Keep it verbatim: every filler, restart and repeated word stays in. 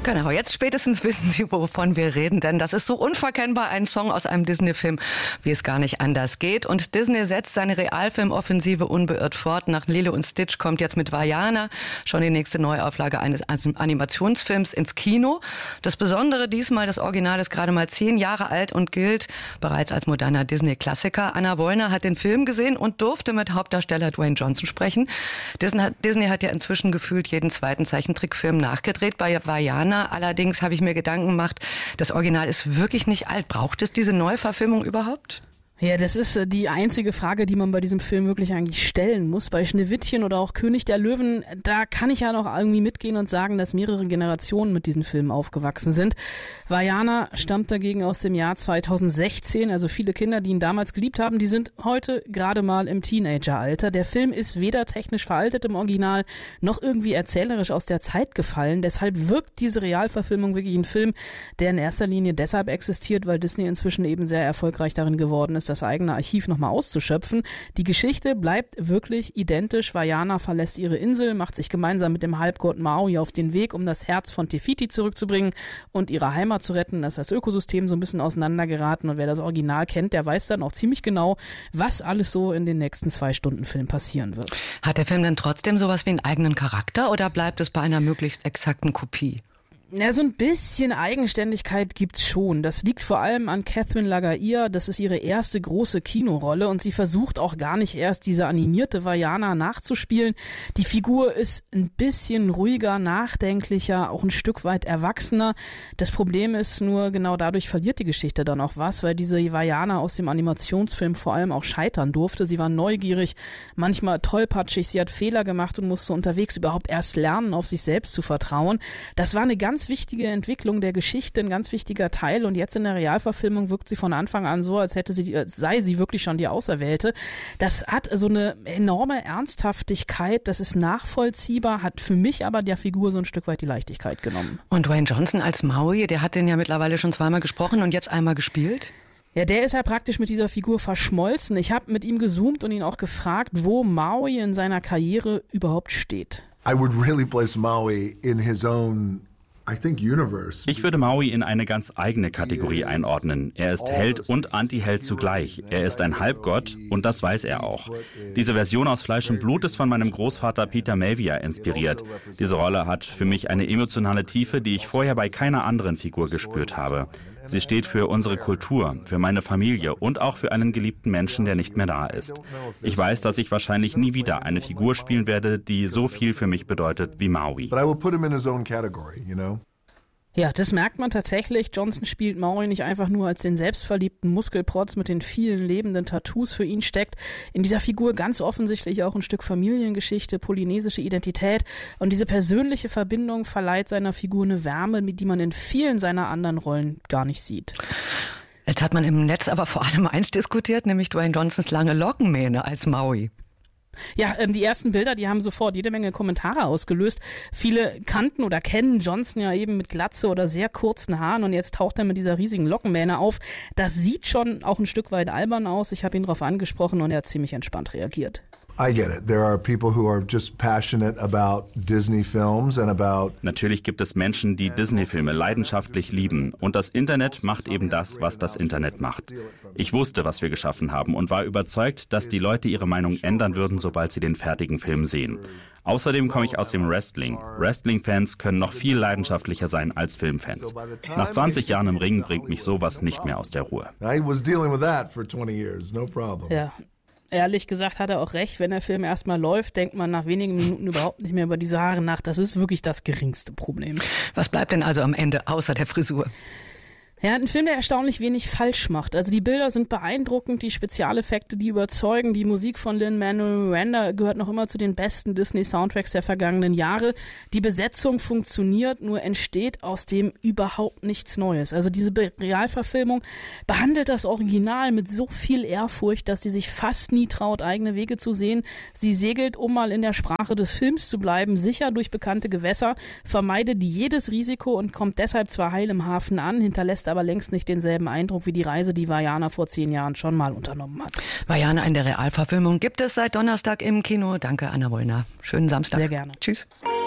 Genau, jetzt spätestens wissen Sie, wovon wir reden, denn das ist so unverkennbar ein Song aus einem Disney-Film, wie es gar nicht anders geht. Und Disney setzt seine Realfilmoffensive unbeirrt fort. Nach Lilo und Stitch kommt jetzt mit Vaiana schon die nächste Neuauflage eines Animationsfilms ins Kino. Das Besondere diesmal, das Original ist gerade mal zehn Jahre alt und gilt bereits als moderner Disney-Klassiker. Anna Wollner hat den Film gesehen und durfte mit Hauptdarsteller Dwayne Johnson sprechen. Disney hat, Disney hat ja inzwischen gefühlt jeden zweiten Zeichentrickfilm nachgedreht. Bei Vaiana allerdings habe ich mir Gedanken gemacht, das Original ist wirklich nicht alt. Braucht es diese Neuverfilmung überhaupt? Ja, das ist die einzige Frage, die man bei diesem Film wirklich eigentlich stellen muss. Bei Schneewittchen oder auch König der Löwen, da kann ich ja noch irgendwie mitgehen und sagen, dass mehrere Generationen mit diesen Filmen aufgewachsen sind. Vaiana stammt dagegen aus dem Jahr zweitausendsechzehn, also viele Kinder, die ihn damals geliebt haben, die sind heute gerade mal im Teenageralter. Der Film ist weder technisch veraltet im Original, noch irgendwie erzählerisch aus der Zeit gefallen. Deshalb wirkt diese Realverfilmung wirklich ein Film, der in erster Linie deshalb existiert, weil Disney inzwischen eben sehr erfolgreich darin geworden ist, das eigene Archiv nochmal auszuschöpfen. Die Geschichte bleibt wirklich identisch. Vaiana verlässt ihre Insel, macht sich gemeinsam mit dem Halbgott Maui auf den Weg, um das Herz von Te Fiti zurückzubringen und ihre Heimat zu retten. Da ist das Ökosystem so ein bisschen auseinandergeraten und wer das Original kennt, der weiß dann auch ziemlich genau, was alles so in den nächsten zwei Stunden Film passieren wird. Hat der Film denn trotzdem sowas wie einen eigenen Charakter oder bleibt es bei einer möglichst exakten Kopie? Ja, so ein bisschen Eigenständigkeit gibt's schon. Das liegt vor allem an Catherine Lagaia. Das ist ihre erste große Kinorolle und sie versucht auch gar nicht erst diese animierte Vaiana nachzuspielen. Die Figur ist ein bisschen ruhiger, nachdenklicher, auch ein Stück weit erwachsener. Das Problem ist nur, genau dadurch verliert die Geschichte dann auch was, weil diese Vaiana aus dem Animationsfilm vor allem auch scheitern durfte. Sie war neugierig, manchmal tollpatschig, sie hat Fehler gemacht und musste unterwegs überhaupt erst lernen, auf sich selbst zu vertrauen. Das war eine ganz wichtige Entwicklung der Geschichte, ein ganz wichtiger Teil und jetzt in der Realverfilmung wirkt sie von Anfang an so, als hätte sie, als sei sie wirklich schon die Auserwählte. Das hat so eine enorme Ernsthaftigkeit, das ist nachvollziehbar, hat für mich aber der Figur so ein Stück weit die Leichtigkeit genommen. Und Dwayne Johnson als Maui, der hat den ja mittlerweile schon zweimal gesprochen und jetzt einmal gespielt? Ja, der ist ja praktisch mit dieser Figur verschmolzen. Ich habe mit ihm gezoomt und ihn auch gefragt, wo Maui in seiner Karriere überhaupt steht. I would really place Maui in his own Ich würde Maui in eine ganz eigene Kategorie einordnen. Er ist Held und Anti-Held zugleich. Er ist ein Halbgott und das weiß er auch. Diese Version aus Fleisch und Blut ist von meinem Großvater Peter Mavia inspiriert. Diese Rolle hat für mich eine emotionale Tiefe, die ich vorher bei keiner anderen Figur gespürt habe. Sie steht für unsere Kultur, für meine Familie und auch für einen geliebten Menschen, der nicht mehr da ist. Ich weiß, dass ich wahrscheinlich nie wieder eine Figur spielen werde, die so viel für mich bedeutet wie Maui. Ja, das merkt man tatsächlich. Johnson spielt Maui nicht einfach nur als den selbstverliebten Muskelprotz mit den vielen lebenden Tattoos. Für ihn steckt in dieser Figur ganz offensichtlich auch ein Stück Familiengeschichte, polynesische Identität. Und diese persönliche Verbindung verleiht seiner Figur eine Wärme, die man in vielen seiner anderen Rollen gar nicht sieht. Jetzt hat man im Netz aber vor allem eins diskutiert, nämlich Dwayne Johnsons lange Lockenmähne als Maui. Ja, ähm, die ersten Bilder, die haben sofort jede Menge Kommentare ausgelöst. Viele kannten oder kennen Johnson ja eben mit Glatze oder sehr kurzen Haaren und jetzt taucht er mit dieser riesigen Lockenmähne auf. Das sieht schon auch ein Stück weit albern aus. Ich habe ihn darauf angesprochen und er hat ziemlich entspannt reagiert. I get it. There are people who are just passionate about Disney films and about Natürlich gibt es Menschen, die Disney-Filme leidenschaftlich lieben. Und das Internet macht eben das, was das Internet macht. Ich wusste, was wir geschaffen haben und war überzeugt, dass die Leute ihre Meinung ändern würden, sobald sie den fertigen Film sehen. Außerdem komme ich aus dem Wrestling. Wrestling-Fans können noch viel leidenschaftlicher sein als Filmfans. Nach zwanzig Jahren im Ring bringt mich sowas nicht mehr aus der Ruhe. I was dealing with that for twenty years, no problem. Ja. Ehrlich gesagt hat er auch recht, wenn der Film erstmal läuft, denkt man nach wenigen Minuten überhaupt nicht mehr über diese Haare nach. Das ist wirklich das geringste Problem. Was bleibt denn also am Ende außer der Frisur? Ja, ein Film, der erstaunlich wenig falsch macht. Also die Bilder sind beeindruckend, die Spezialeffekte, die überzeugen. Die Musik von Lin-Manuel Miranda gehört noch immer zu den besten Disney-Soundtracks der vergangenen Jahre. Die Besetzung funktioniert, nur entsteht aus dem überhaupt nichts Neues. Also diese Realverfilmung behandelt das Original mit so viel Ehrfurcht, dass sie sich fast nie traut, eigene Wege zu sehen. Sie segelt, um mal in der Sprache des Films zu bleiben, sicher durch bekannte Gewässer, vermeidet jedes Risiko und kommt deshalb zwar heil im Hafen an, hinterlässt aber längst nicht denselben Eindruck wie die Reise, die Vaiana vor zehn Jahren schon mal unternommen hat. Vaiana in der Realverfilmung gibt es seit Donnerstag im Kino. Danke, Anna Wollner. Schönen Samstag. Sehr gerne. Tschüss.